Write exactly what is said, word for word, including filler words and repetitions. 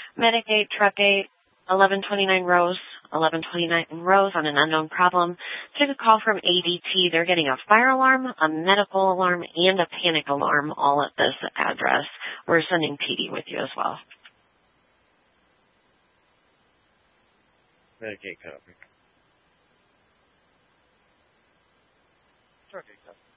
Medic eight, Truck eight, eleven twenty-nine Rose, eleven twenty-nine Rose on an unknown problem. Took a call from A D T. They're getting a fire alarm, a medical alarm, and a panic alarm all at this address. We're sending P D with you as well. Medic eight, copy. Truck eight, copy.